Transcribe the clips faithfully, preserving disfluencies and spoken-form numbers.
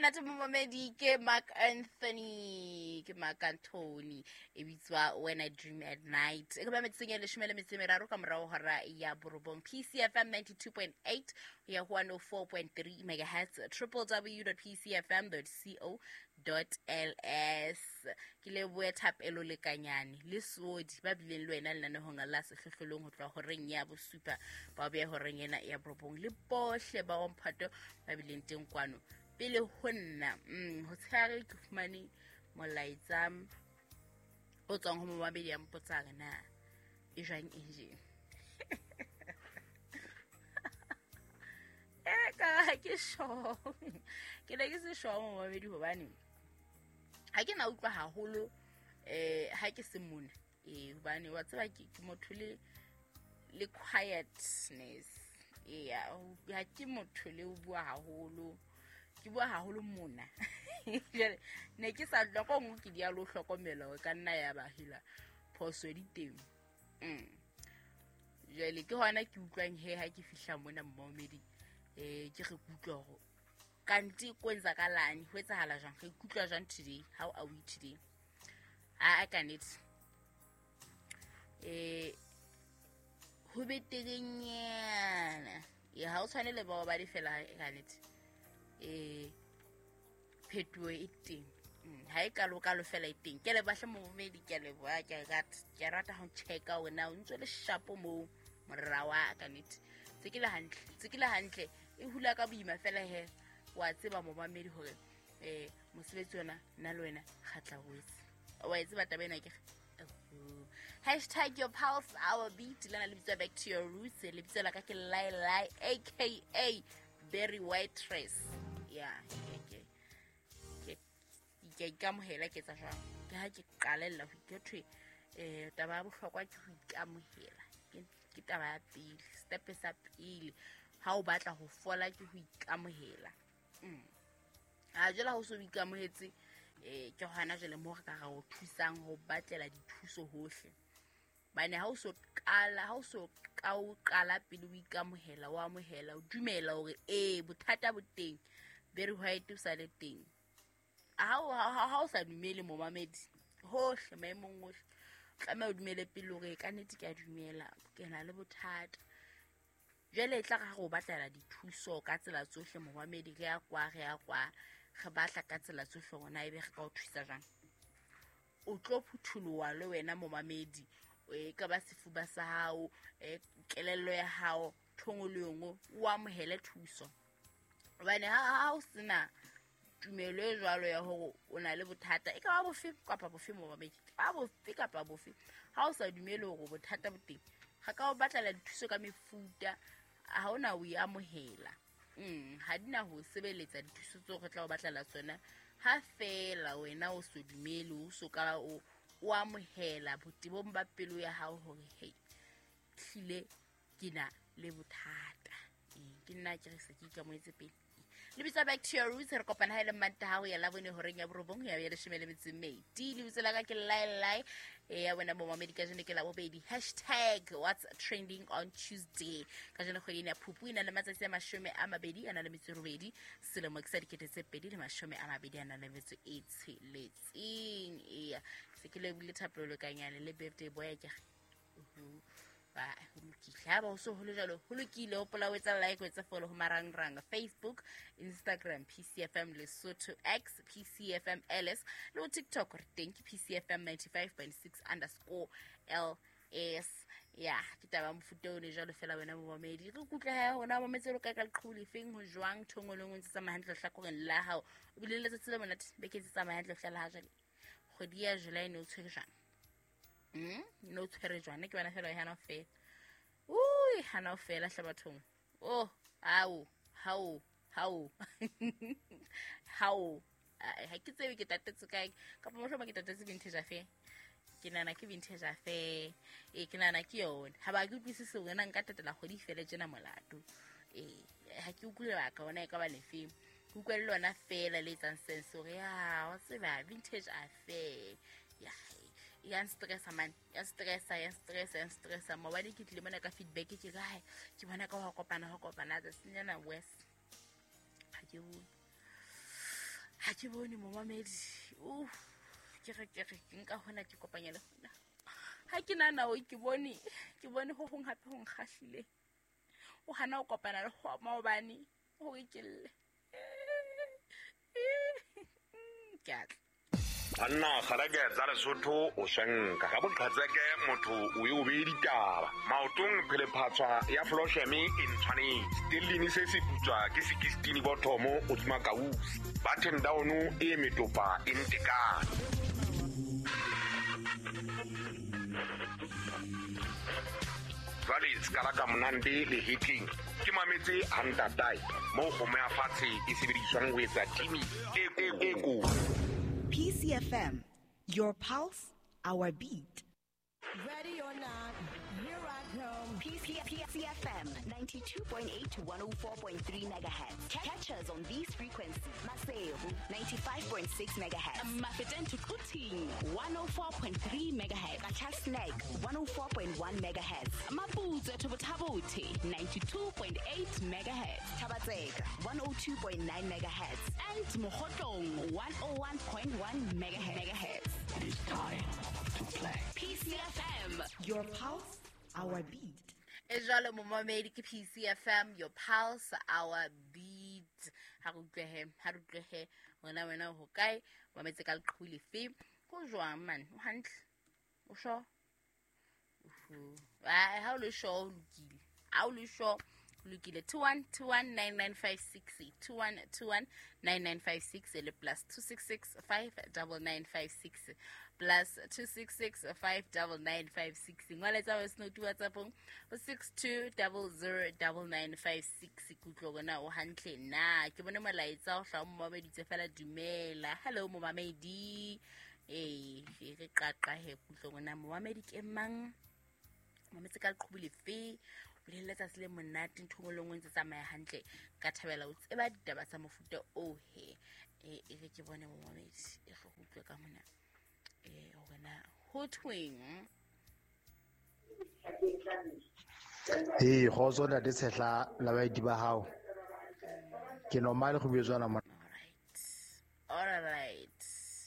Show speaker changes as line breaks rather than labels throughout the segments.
monate momamedi ke Mark Anthony ke Mark Anthony e bitswa When I Dream at Night e ka ba metseng ya leshome le metso e meraro ka morao hora ya borobong. P C F M ninety-two point eight ya one oh four point three megahertz w w w dot p c f m dot co dot l s ke le bua tap elo le kanyane le sodi ba bileng le wena le nane honga la sehlohlolong ho tloa ho reng ya bosupa ba be ho reng ena ya borobong le bohle ba omphato ba bileng teng kwano pele ho nna mm ho tshare ke fumane molaetsa o tsang ho momabedi ya mpotsang na e jwang engine eh ka ke sho ke le ke se sho momabedi hobane ha ke na utlwa haholo eh ha ke se mona eh hobane wa tseba ke motho le le quietness yeah ha ke motho le o bua haholo ke bua haholo mona jare ne ke sa tlo go ke dia lo hlokomela o ka nna ya ba hila phoso di teng mm jale ke hona ke utlwang he ha ke fihla mona mmomedi eh ke re kutlwa go kanti kwenza kalani ho etsahala jang ke kutlwa jang today how are we today I can it eh ho betegenyana ya ha o tshwanele ba ba di fela ka net eh phetwe iting ha e kalo kalo fela iting ke le bahle mo medi ke le bua ke gat ke rata ho checka wena o ntse le shapo mo morawa ka net se ke le hantle se ke le hantle e hula ka boima fela he wa tseba mo mamedi hore eh mosebetsi wona nna le wena khatla wetse wa itse bata bena ke hashtag your pulse our beat lana le bitsa back to your roots le bitsa la ka ke lie lie aka very white dress yeah okay ke ke ka mohela ke tsa jwang ke ha ke qalella ho ithwe eh taba ya bohlokwa ke ho ikamohela ke taba ya pele step sa pele ha o batla ho fola ke ho ikamohela mm a jela ho so ikamohetse eh ke hana jele mo ka ga o thusang ho batlela dithuso hohle bane ha o so qala ha o so ka o qala pele o ikamohela wa amohela o dumela hore eh bothata bo teng very white o sa le teng ha o ha o sa dumele mo mamedi hohle maemong hohle tla o dumele pele hore ka nnete ke a dumela ke na le bothata jele tla ga go batlela dithuso ka tsela tsohle mo mamedi re ya kwa re ya kwa re batla ka tsela tsohle gona e be ga o thusa jang o tlo phuthulwa le wena mo mamedi e ka ba sefuba sa hao e kelello ya hao thongolongo wa mohele thuso bane ha o sina tumelo e jwalo ya ho o na le bothata e ka ba bofe kapa bofe mo mamedi ba bofe kapa bofe ha o sa dumele hore bothata bo teng ga ka o batla dithuso ka mefuta ha ona o ya mohela mm ha dina ho sebeletsa dithuso tso go tla o batlela tsona ha fela wena o so dumele o so ka o o amohela botibong ba pelo ya hao hore hey hlile kina le bothata ke nna ke re se ke ka moetse pele le bitsa back to your roots re kopana ha ile manta ha o ya la bone hore ya borobong ya le shemele metseme di le bitsa la ka ke lie lie ya bona bo mamedi ka jene ke la bobedi hashtag what's trending on Tuesday ka jene kgwedi ya phuphu ina le matsatsi a mashome a mabedi ana le metso robedi selemo ke sa dikete tse pedi le mashome a mabedi ana le metso e tsheletseng ya se ke le bule thapelo kanyane le birthday boy ke ba ke hlaba o so holo jalo ho lokile ho pola wetsa like wetsa follow ho marang rang Facebook Instagram P C F M Lesotho X P C F M L S le TikTok re teng ke P C F M ninety-five point six underscore L S ya ke taba mfuto o ne jalo fela wena mo mamedi re kutla ha hona mo metselo ka ka leqhuli feng ho jwang thongolong ntse tsa mahantle hlakoreng la hao o bile le tsetse le monate be ke tsa mahantle fela ha jale kgodi ya July ne o tshwere jang mm no tshwere jwana ke bana fela ya hana fela ui hana fela hlabathong oh au how how how ha ke tsebe ke tatetse kae ka mo hloba ke tatetse vintage affair ke nana ke vintage affair e ke nana ke yona ha ba ke utlwisise wena nka tatela go di fele jena molato eh ha ke ukule ba ka ona e ka ba lefe ku kwello na fela le tsang sense hore ya wa tseba vintage affair ya ya stressa man ya stressa ya stressa ya stressa mo ba di ke tlile mona ka feedback ke ga ke bona ka ho kopana ho kopana tsa senyana west ha ke bu ha ke bone momamedi o ke re ke re nka hona ke kopanya le hona ha ke nana o ke bone ke bone ho hong hape ho nkgahlile o hana o kopana le ho maobane o ikelle ke
Anna kharage tsa Lesotho o shenka ga boqhatseke motho o e o be ditaba maotong phele phatswa ya flosheme in tshwane stilini se se putswa ke sixteen bothomo o tsima kausi button down e metopa in tekana Vale skala ka monande le hitting ke mametse hantatai mo go mea fatshe e sebediswang ho etsa timi e e go
P C F M, your pulse, our beat.
Ready or not, here I come.
P C F M, ninety-two point eight to one oh four point three megahertz. Catch us on these frequencies. Maseo, ninety-five point six megahertz.
Mafeten to Kuting, one oh four point three megahertz.
Snake, one oh four point one megahertz.
Maputo to Tabote, ninety-two point eight megahertz.
Tabatsega, one oh two point nine megahertz.
And Mohotong, one oh one point one megahertz.
It's time to play.
P C F M,
your pulse, our beat.
Ejalo momamedi ke P C F M, your pulse, our beat. Ha go tlehe ha re tlehe wena wena ho kae wa metse ka leqhuli fe go jwang man o hantle o sho ah ha o le sho lokile ha o le sho lokile two one two one nine nine five six two one two one nine nine five six le plus two six six five nine nine five six plus two six six five nine nine five six ngwale tsa wes no tu WhatsApp o six two zero zero nine nine five six kutlo gona o hantle na ke bone molaetsa o hla mo mabeditse fela dumela hello mo mamedi eh re qaqa he kutlo gona mo mamedi ke mang mametse ka qhubile fe le letsa se le monate nthongolongwe ntse tsamaya hantle ka thabela o tseba ditaba tsa mofuta o he e re ke bone mo mamedi e go utlwe ka mona eh ona ho twing
eh go tsona de tshela la ba di ba hao ke normal go bitswana mo
all right all right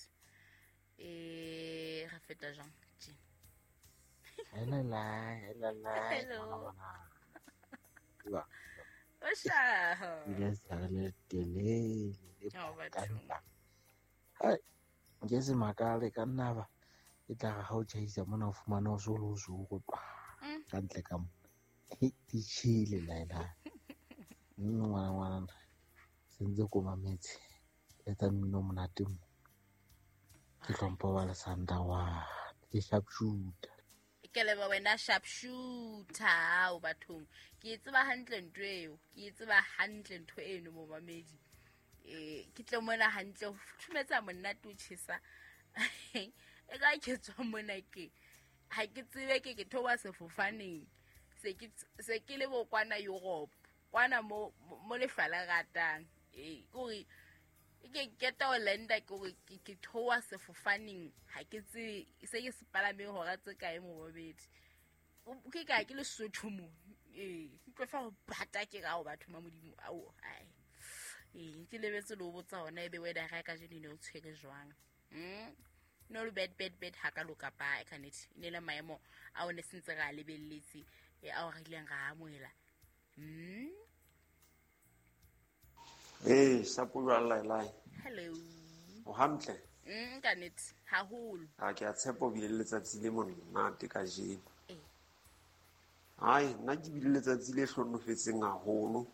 eh ga feta jang
Hello, hello,
hello
hello.
Osha
Yes, hello, tele.
oh batho
Hai, ngeze makale ka nna ba. E tla ga o tšhaisa mona o fumana o solo o so go twa. Ka ntle ka mo. Di chile la la. Nno ngwana ngwana. Sentse ko mametse. Etsa mmino monate mo. Ke tlhompha ba le sanda wa. Ke sharp shooter.
ke leba wena sharp shooter o bathong ke tseba hantle ntwe eo ke tseba hantle ntwe eno mo mamedi eh ke tle mona hantle o thumetsa monate o tshisa e ka ke tswa mona ke ha ke tsebe ke ke thoba sefofaneng se ke se ke le bo kwana Europe kwana mo mo le fala ratang eh uri ke keta o lenda ke ke thowa sefofaneng ha ke tse se ke sepalame ho ga tse kae mo bobedi o ke ka ke le Sotho mo eh ke fa o bata ke ga o batho ma modimo ao ai eh ke lebetse lo botsa ona ebe we da ga ka jeni ne o tshwere jwang hm no le bad bad bad ha ka loka pa kaneti ne le maemo a o ne sentse ga lebelletse e a o rileng ga amoela hm
Eh, sapulwa lai.
hello
O hantle.
mm kanet haholo
Ha ke a tshepo bile letsatsi le monate ka jeno.
eh
Ai, nna ke bile letsatsi le hlonofetseng haholo.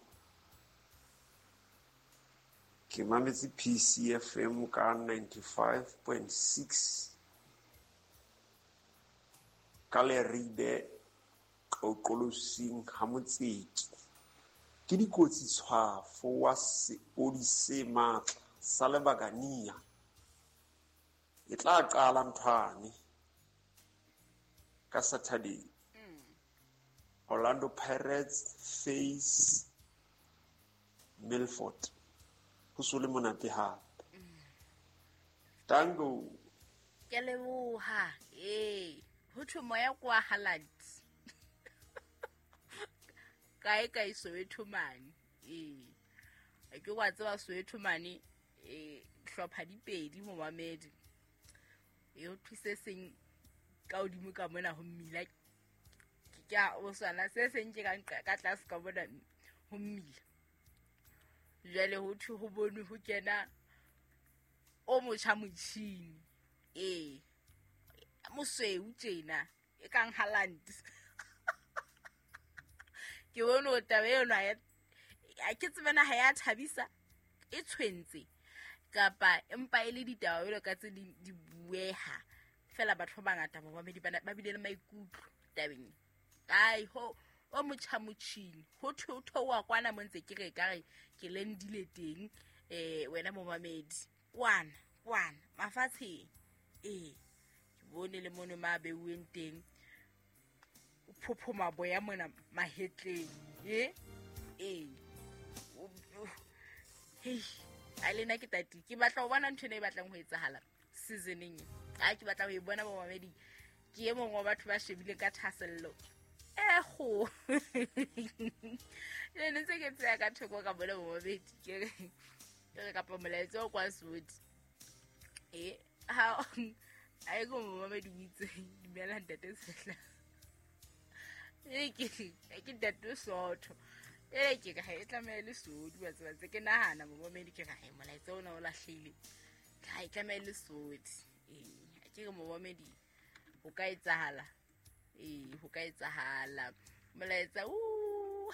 Ke mametse P C F M ka ninety-five point six. Ka le ribe qoqolosing ha motseki. Ke dikotsi tshwafo wa se odise matla sa lebakania e tla qala nthwane ka Saturday Orlando Pirates face Milford ho so le monate hape tango
ke leboha eh ho thwe moya kwa Haaland kae kae Soweto mane eh ke kwa tseba Soweto mane e hlopha dipedi momamedi e o thuse seng ka odimo ka mona ho mmila ke a o swana se seng ke ka ka tlase ka bona ho mmila jale ho thu ho bone ho kena o motsha motšhini e mosweu tjena e kang Haaland ke bone o tabe yona ya a ke tsebana ha ya thabisa e tshwentse kapa empa ile ditaba ile ka tse di bueha fela batho ba ngata ba bamedi ba bile le maikutlo tabeng ai ho o motsha motšhini ho thu tho wa kwana mo ntse ke re ka re ke lendile teng eh wena mo mamedi kwana kwana mafatshe eh ke bone le mono ma beuweng teng o phophoma boya mona mahetleng eh eh hey alena ke tati ke batla ho bona ntho ne batlang ho etsahala seasoning a ke batla ho e bona ba mamedi ke e mongwe wa batho ba shebile ka thasello ego le ne se ke tsaya ka thoko ka bona ba mamedi ke re ka pamelaetso kwa Sudi eh ha ai go mo mamedi witse dimela ntate sehla e ke ke datu sotho e ke ga e tlamele Sudi wa tseba tse ke nahana mo mamedi ke ga e molaetso ona o lahlile ga e tlamele Sudi eh ke go mo mamedi o ka etsahala eh ho ka etsahala molaetsa u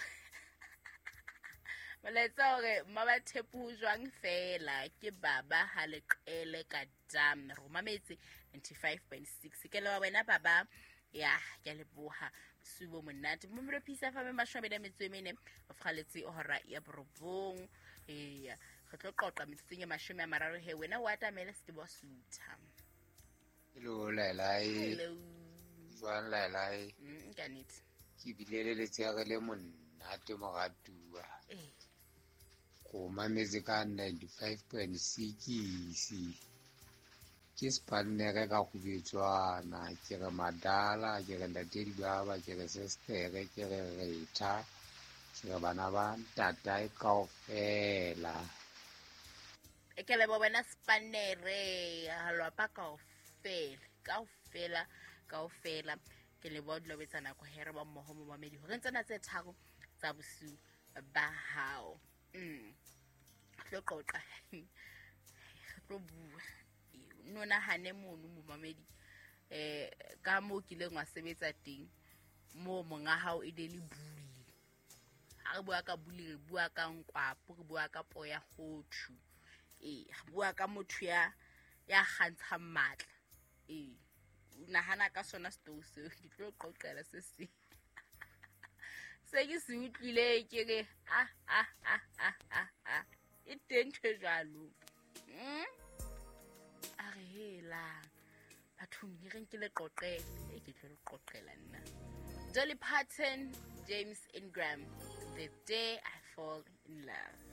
molaetsa hore mama thepu jwang fela ke baba ha le qele ka dam Roma Metse ninety-five point six ke le wa wena baba ya ke le boha subo monate mo mre pisa fa me mashome da metso emene o fgaletse o hora ya borobong eh re tlo qoqa metseng ya mashome a mararo he wena wa tamele se bo sutha
hello lailai
hello
jwang lailai
mm kanit
ke bilele le tsega le monate mo gatua
eh
go mametse ka ninety-five point six ke spannere ka go betswana ke re madala ke re ntatedi baba ke re sestere ke re retha ke re bana ba ntatai kaofela
e ke le bo bona spannere halwa pa kaofela kaofela kaofela ke le bo dlobetsana go here ba mmoho mo mamedi ho re ntsana tse tharo tsa bosu ba hao mm tlo qoqa tlo bua no na hane mono mo mamedi eh ka mo ke le ngwa sebetsa teng mo monga hao e dele buli ha re bua ka buli re bua ka nkwapo re bua ka poya hothu eh bua ka motho ya ya gantsha matla eh nahana ka sona sto se ke tlo qoqela se se se ke se utlwile ke re ah ah ah ah ah ah e teng tshejalo mm a re hela bathong di re nke le qoqele e ke tlo le qoqela nna Dolly Parton, James Ingram, The Day I Fall in Love.